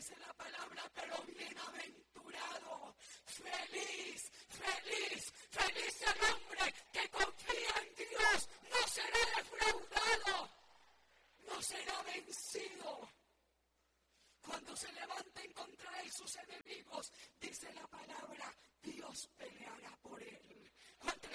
dice la palabra, pero bienaventurado, feliz, feliz, feliz el hombre que confía en Dios, no será defraudado, no será vencido. Cuando se levanten contra él sus enemigos, dice la palabra, Dios peleará por él.